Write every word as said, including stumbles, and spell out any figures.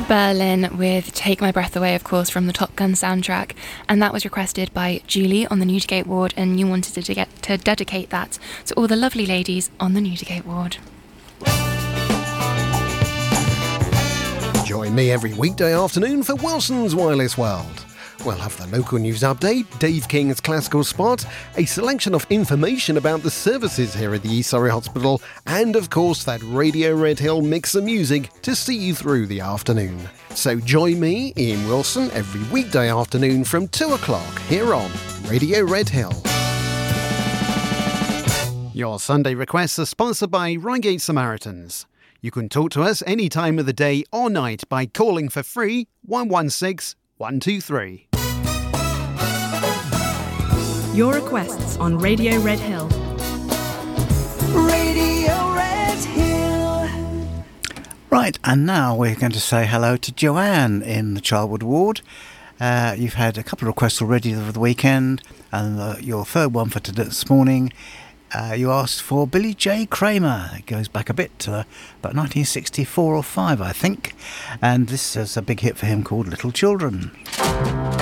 Berlin with Take My Breath Away, of course, from the Top Gun soundtrack. And that was requested by Julie on the Newdigate ward, and you wanted to, get, to dedicate that to all the lovely ladies on the Newdigate ward. Join me every weekday afternoon for Wilson's Wireless World. We'll have the local news update, Dave King's classical spot, a selection of information about the services here at the East Surrey Hospital, and of course that Radio Red Hill mix of music to see you through the afternoon. So join me, Ian Wilson, every weekday afternoon from two o'clock here on Radio Red Hill. Your Sunday requests are sponsored by Reigate Samaritans. You can talk to us any time of the day or night by calling for free one one six one two three. Your requests on Radio Red Hill. Radio Red Hill. Right, and now we're going to say hello to Joanne in the Childwood ward. Uh, you've had a couple of requests already over the weekend, and uh, your third one for today, this morning. Uh, you asked for Billy J. Kramer. It goes back a bit to uh, about nineteen sixty-four or five, I think. And this is a big hit for him called Little Children.